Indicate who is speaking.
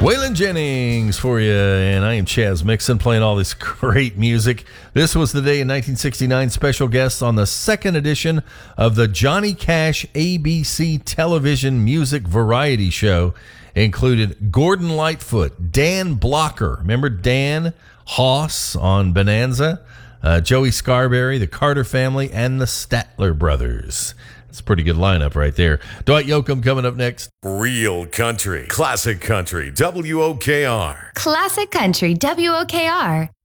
Speaker 1: Waylon Jennings for you, and I am Chaz Mixon playing all this great music. This was the day in 1969. Special guests on the second edition of the Johnny Cash ABC television music variety show included Gordon Lightfoot, Dan Blocker, remember Dan Hoss on Bonanza, Joey Scarberry, the Carter family, and the Statler brothers. It's a pretty good lineup right there. Dwight Yoakam coming up next.
Speaker 2: Real country, classic country, WOKR.
Speaker 3: Classic Country, WOKR.